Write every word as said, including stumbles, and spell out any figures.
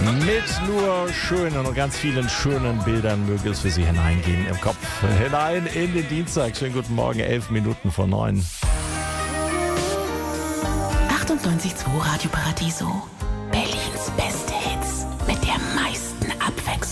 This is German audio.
Mit nur schönen und ganz vielen schönen Bildern möge es für Sie hineingehen im Kopf. Hinein in den Dienstag. Schönen guten Morgen, elf Minuten vor neun. achtundneunzig Komma zwei Radio Paradiso. Berlins Beste Hits mit der meisten Abwechslung.